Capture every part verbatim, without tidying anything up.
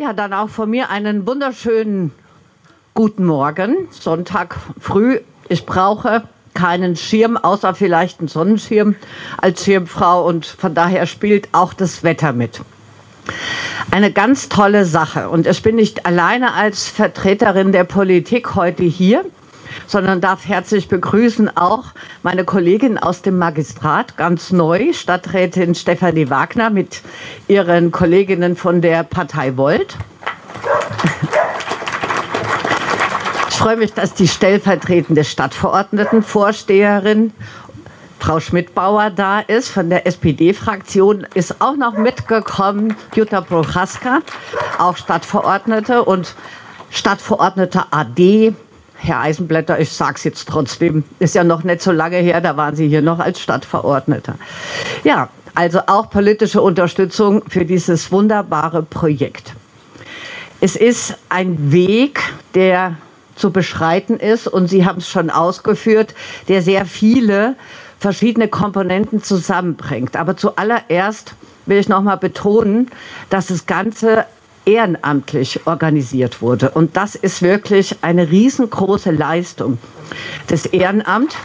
Ja, dann auch von mir einen wunderschönen guten Morgen, Sonntag früh. Ich brauche keinen Schirm, außer vielleicht einen Sonnenschirm als Schirmfrau, und von daher spielt auch das Wetter mit. Eine ganz tolle Sache, und ich bin nicht alleine als Vertreterin der Politik heute hier, sondern darf herzlich begrüßen auch meine Kollegin aus dem Magistrat, ganz neu, Stadträtin Stefanie Wagner mit ihren Kolleginnen von der Partei Volt. Ich freue mich, dass die stellvertretende Stadtverordnetenvorsteherin Frau Schmidbauer da ist, von der S P D-Fraktion, ist auch noch mitgekommen, Jutta Prochaska, auch Stadtverordnete, und Stadtverordnete A D, Herr Eisenblätter, ich sage es jetzt trotzdem, ist ja noch nicht so lange her, da waren Sie hier noch als Stadtverordneter. Ja, also auch politische Unterstützung für dieses wunderbare Projekt. Es ist ein Weg, der zu beschreiten ist, und Sie haben es schon ausgeführt, der sehr viele verschiedene Komponenten zusammenbringt. Aber zuallererst will ich noch mal betonen, dass das Ganze ehrenamtlich organisiert wurde. Und das ist wirklich eine riesengroße Leistung. Das Ehrenamt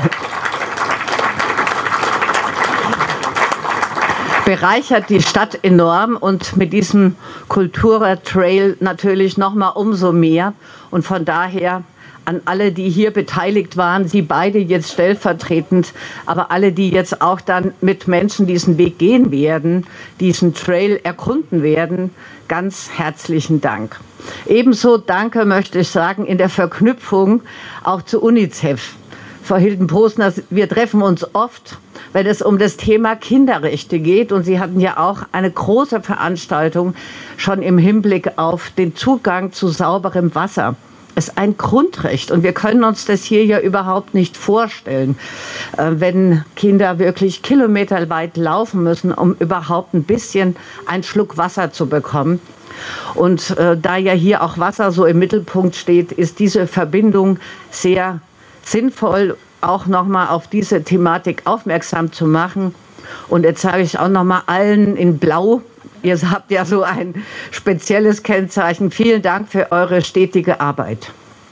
bereichert die Stadt enorm, und mit diesem Kultura-Trail natürlich noch mal umso mehr. Und von daher an alle, die hier beteiligt waren, Sie beide jetzt stellvertretend, aber alle, die jetzt auch dann mit Menschen diesen Weg gehen werden, diesen Trail erkunden werden, ganz herzlichen Dank. Ebenso Danke möchte ich sagen in der Verknüpfung auch zu UNICEF. Frau Hilden-Posner, wir treffen uns oft, wenn es um das Thema Kinderrechte geht, und Sie hatten ja auch eine große Veranstaltung schon im Hinblick auf den Zugang zu sauberem Wasser. Ist ein Grundrecht, und wir können uns das hier ja überhaupt nicht vorstellen, wenn Kinder wirklich kilometerweit laufen müssen, um überhaupt ein bisschen einen Schluck Wasser zu bekommen. Und äh, da ja hier auch Wasser so im Mittelpunkt steht, ist diese Verbindung sehr sinnvoll, auch nochmal auf diese Thematik aufmerksam zu machen. Und jetzt sage ich auch nochmal allen in Blau, ihr habt ja so ein spezielles Kennzeichen. Vielen Dank für eure stetige Arbeit.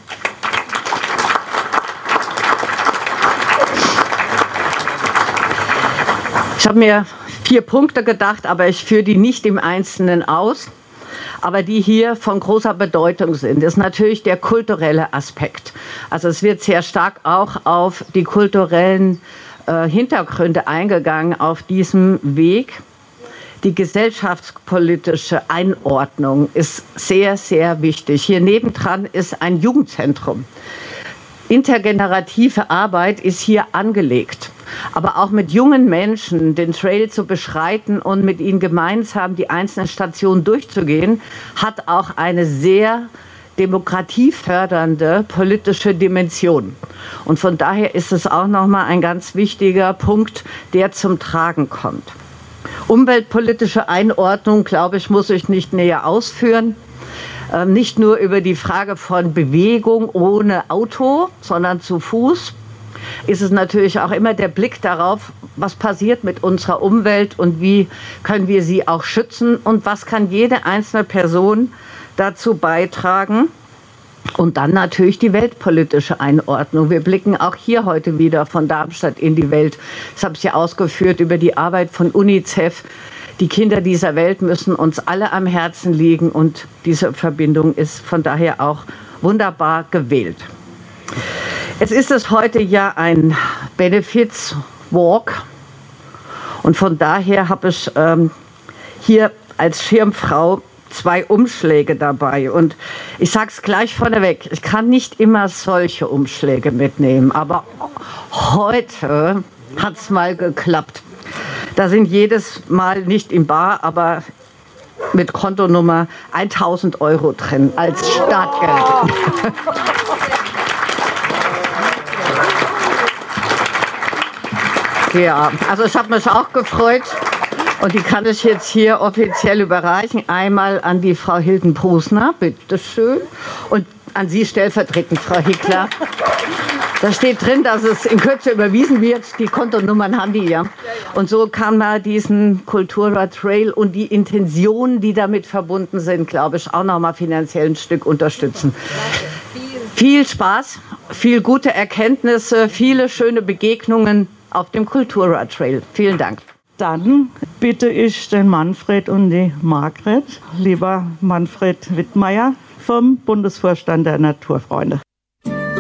Ich habe mir vier Punkte gedacht, aber ich führe die nicht im Einzelnen aus. Aber die hier von großer Bedeutung sind, ist natürlich der kulturelle Aspekt. Also es wird sehr stark auch auf die kulturellen äh, Hintergründe eingegangen auf diesem Weg. Die gesellschaftspolitische Einordnung ist sehr, sehr wichtig. Hier nebendran ist ein Jugendzentrum. Intergenerative Arbeit ist hier angelegt. Aber auch mit jungen Menschen den Trail zu beschreiten und mit ihnen gemeinsam die einzelnen Stationen durchzugehen, hat auch eine sehr demokratiefördernde politische Dimension. Und von daher ist es auch nochmal ein ganz wichtiger Punkt, der zum Tragen kommt. Umweltpolitische Einordnung, glaube ich, muss ich nicht näher ausführen. Ähm, nicht nur über die Frage von Bewegung ohne Auto, sondern zu Fuß, ist es natürlich auch immer der Blick darauf, was passiert mit unserer Umwelt und wie können wir sie auch schützen und was kann jede einzelne Person dazu beitragen. Und dann natürlich die weltpolitische Einordnung. Wir blicken auch hier heute wieder von Darmstadt in die Welt. Das habe ich ja ausgeführt über die Arbeit von UNICEF. Die Kinder dieser Welt müssen uns alle am Herzen liegen, und diese Verbindung ist von daher auch wunderbar gewählt. Es ist es heute ja ein Benefits Walk, und von daher habe ich ähm, hier als Schirmfrau zwei Umschläge dabei, und ich sage es gleich vorneweg, ich kann nicht immer solche Umschläge mitnehmen, aber heute hat es mal geklappt. Da sind jedes Mal nicht im Bar, aber mit Kontonummer tausend Euro drin als Startgeld. Ja, also ich habe mich auch gefreut, und die kann ich jetzt hier offiziell überreichen. Einmal an die Frau Hilden-Posner, bitteschön, und an Sie stellvertretend, Frau Hickler. Da steht drin, dass es in Kürze überwiesen wird. Die Kontonummern haben die ja. Und so kann man diesen Kultura Trail und die Intentionen, die damit verbunden sind, glaube ich, auch noch mal finanziell ein Stück unterstützen. Viel Spaß, viel gute Erkenntnisse, viele schöne Begegnungen auf dem Kultura Trail. Vielen Dank. Dann bitte ich den Manfred und die Margret, lieber Manfred Wittmeier vom Bundesvorstand der Naturfreunde.